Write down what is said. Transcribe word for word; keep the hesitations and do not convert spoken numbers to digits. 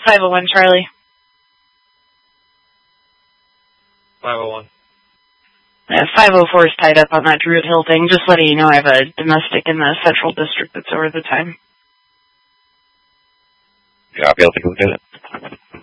five oh one, Charlie. five oh one. Uh, five oh four is tied up on that Druid Hill thing. Just letting you know I have a domestic in the Central District that's over the time. Yeah, I'll be able to go get it.